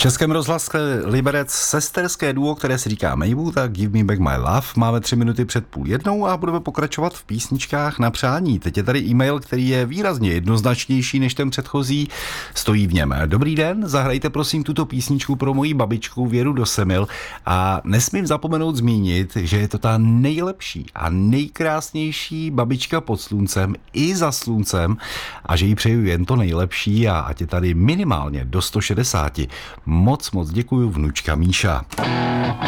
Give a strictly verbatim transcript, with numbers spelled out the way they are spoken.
Českém rozhlase Liberec sesterské duo, které se říká Maywood a Give Me Back My Love. Máme tři minuty před půl jednou a budeme pokračovat v písničkách na přání. Teď je tady e-mail, který je výrazně jednoznačnější než ten předchozí. Stojí v něm: Dobrý den, zahrajte prosím tuto písničku pro moji babičku Věru do Semil a nesmím zapomenout zmínit, že je to ta nejlepší a nejkrásnější babička pod sluncem i za sluncem a že jí přeju jen to nejlepší a ať je tady minimálně do sto šedesát. Moc, moc děkuju, vnučka Míša.